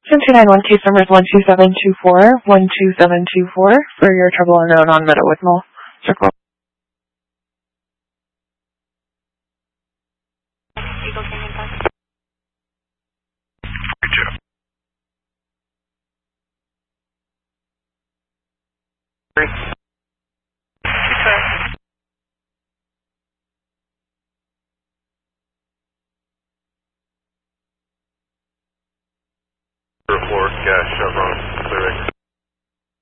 291 case number is 12724, 12724 for your trouble unknown on Meadow with Mill Circle. Floor, gas, Chevron, clear.